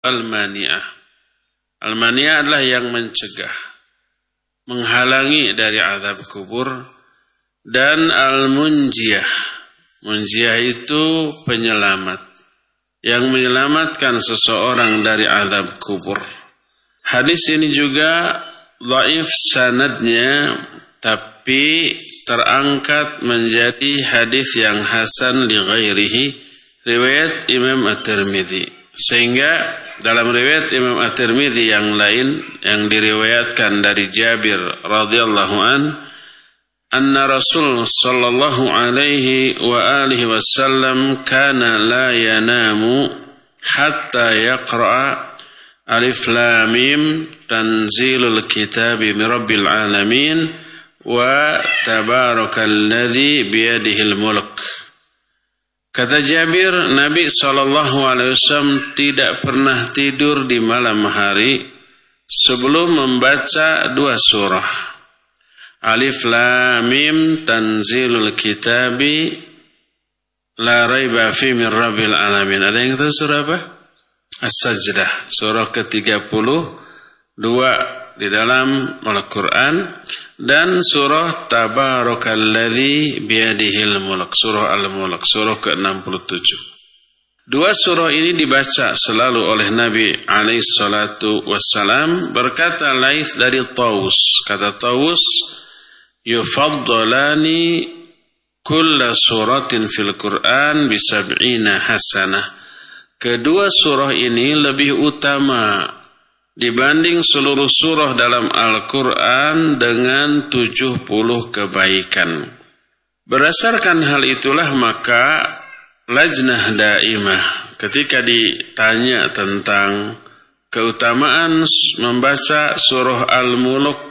al-mani'ah. Al-mani'ah adalah yang mencegah, menghalangi dari azab kubur. Dan al-munjiyah, munjiyah itu penyelamat, yang menyelamatkan seseorang dari azab kubur. Hadis ini juga dhaif sanadnya, tapi terangkat menjadi hadis yang hasan li ghairihi, riwayat Imam At-Tirmidzi. Sehingga dalam riwayat Imam At-Tirmidzi yang lain yang diriwayatkan dari Jabir radhiyallahu an, anna Rasul sallallahu alaihi wa alihi wasallam kana la yanamu hatta yaqra'a alif lam mim tanzilul kitabi min rabbil alamin wa tabarakalladzi biyadihil mulk. Kata Jabir, Nabi SAW tidak pernah tidur di malam hari sebelum membaca 2 surah. Alif Lam Mim Tanzilul Kitabi La Raiba Fi Min Rabbil Alamin. Ada yang tahu surah apa? As-Sajdah, surah ke-32 di dalam Al-Quran, dan surah Tabarakalladzi biyadihil mulk, surah Al-Mulk, surah ke-67. 2 surah ini dibaca selalu oleh Nabi alaihi salatu wassalam. Berkata Laits dari Taus, kata Taus, yufaddalani kulla suratin fil Qur'an bi 70 hasanah. Kedua surah ini lebih utama dibanding seluruh surah dalam Al-Quran dengan 70 kebaikan. Berdasarkan hal itulah maka Lajnah Daimah ketika ditanya tentang keutamaan membaca surah Al-Mulk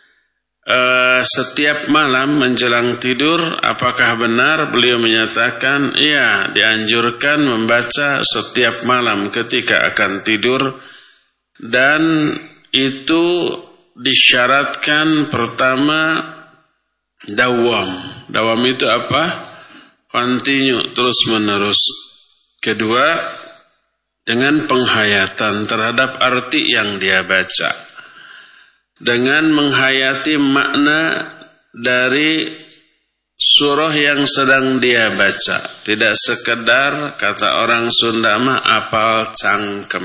setiap malam menjelang tidur, apakah benar? Beliau menyatakan, iya, dianjurkan membaca setiap malam ketika akan tidur. Dan itu disyaratkan pertama dawam. Dawam itu apa? Continue, terus menerus. Kedua, dengan penghayatan terhadap arti yang dia baca, dengan menghayati makna dari surah yang sedang dia baca. Tidak sekedar kata orang Sunda mah apal cangkem.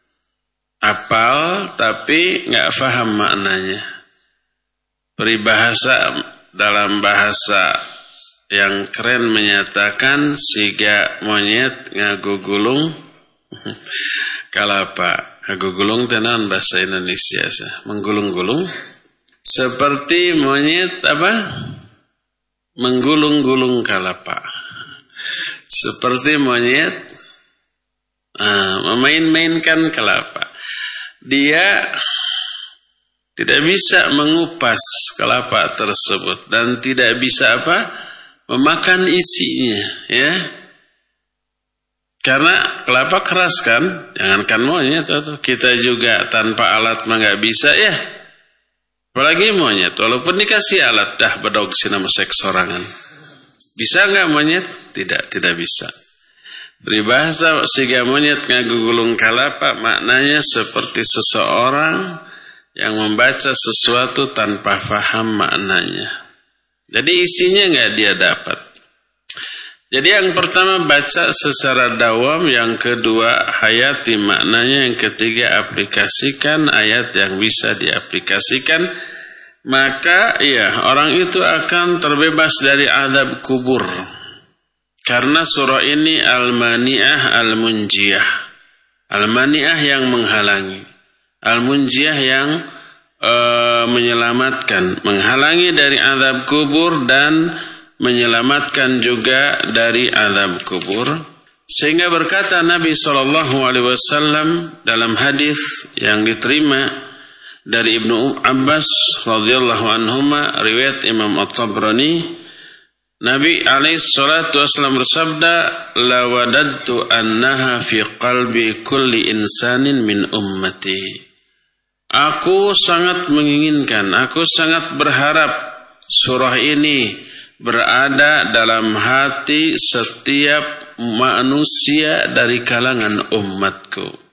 Apal tapi nggak faham maknanya. Peribahasa dalam bahasa yang keren menyatakan siga monyet ngagugulung kalapa. Ngagugulung tenan bahasa Indonesia menggulung-gulung. Seperti monyet apa? Menggulung-gulung kalapa. Seperti monyet memain-mainkan kelapa. Dia tidak bisa mengupas kelapa tersebut dan tidak bisa apa? Memakan isinya, ya. Karena kelapa keras kan, jangankan monyet atau kita juga tanpa alat mah nggak bisa ya. Apalagi monyet, walaupun dikasih alat dah bedog sina mesek sorangan. Bisa nggak monyet? Tidak bisa. Peribahasa siga monyet ngagugulung kalapa maknanya seperti seseorang yang membaca sesuatu tanpa faham maknanya. Jadi isinya nggak dia dapat. Jadi yang pertama baca secara dawam, yang kedua hayati maknanya, yang ketiga aplikasikan ayat yang bisa diaplikasikan. Maka ya orang itu akan terbebas dari azab kubur. Karena surah ini al-mani'ah al-munjiyah. Al-mani'ah yang menghalangi, al-munjiyah yang menyelamatkan, menghalangi dari azab kubur dan menyelamatkan juga dari azab kubur. Sehingga berkata Nabi SAW dalam hadis yang diterima dari Ibnu Abbas radhiyallahu anhuma, riwayat Imam At-Tabrani, Nabi SAW bersabda, la wadadtu annaha fi qalbi kulli insanin min ummati. Aku sangat menginginkan, aku sangat berharap surah ini berada dalam hati setiap manusia dari kalangan umatku.